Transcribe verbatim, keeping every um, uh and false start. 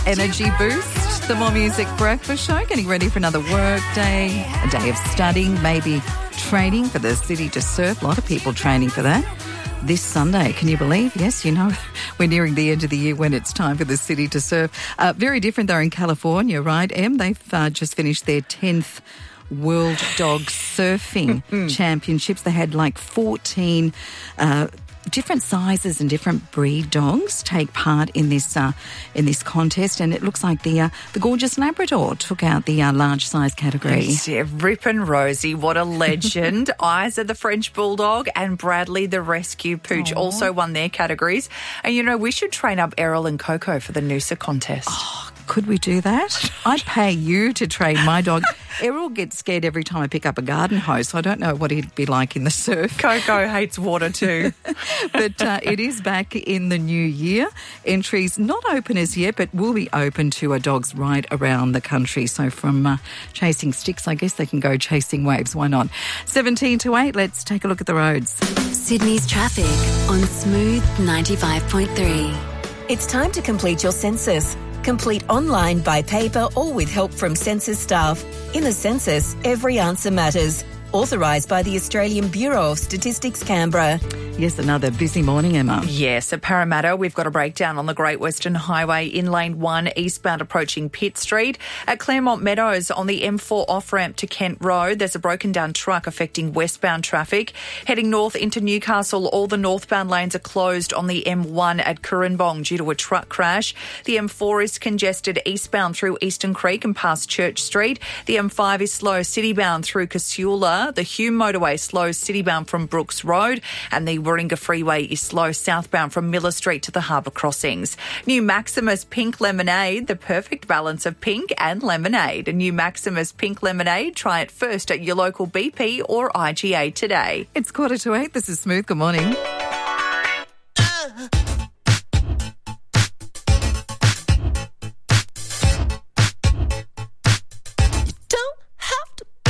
energy boost. The More Music Breakfast Show, getting ready for another work day, a day of studying, maybe training for the City to Surf. A lot of people training for that this Sunday. Can you believe? Yes, you know, we're nearing the end of the year when it's time for the City to Surf. Uh, very different though in California, right, Em? They've uh, just finished their tenth World Dog Surfing Championships. They had like fourteen uh, different sizes and different breed dogs take part in this uh, in this contest, and it looks like the uh, the gorgeous Labrador took out the uh, large size category. Yeah, Rip and Rosie, what a legend. Isa, the French Bulldog, and Bradley, the Rescue Pooch, Aww. also won their categories. And, you know, we should train up Errol and Coco for the Noosa contest. Oh, could we do that? I'd pay you to train my dog. Errol gets scared every time I pick up a garden hose, so I don't know what he'd be like in the surf. Coco hates water too. But uh, it is back in the new year. Entries not open as yet, but will be open to uh, dogs right around the country. So from uh, chasing sticks, I guess they can go chasing waves. Why not? seventeen to eight, let's take a look at the roads. Sydney's traffic on Smooth ninety-five point three. It's time to complete your census. Complete online, by paper, or with help from census staff. In the census, every answer matters. Authorised by the Australian Bureau of Statistics, Canberra. Yes, another busy morning, Emma. Yes, at Parramatta, we've got a breakdown on the Great Western Highway in lane one, eastbound approaching Pitt Street. At Claremont Meadows on the M four off-ramp to Kent Road, there's a broken down truck affecting westbound traffic. Heading north into Newcastle, all the northbound lanes are closed on the M one at Currambong due to a truck crash. The M four is congested eastbound through Eastern Creek and past Church Street. The M five is slow citybound through Casula. The Hume motorway slows citybound from Brooks Road, and the Warringah Freeway is slow southbound from Miller Street to the Harbour Crossings. New Maximus Pink Lemonade, the perfect balance of pink and lemonade. A new Maximus Pink Lemonade, try it first at your local B P or I G A today. It's quarter to eight. This is Smooth. Good morning.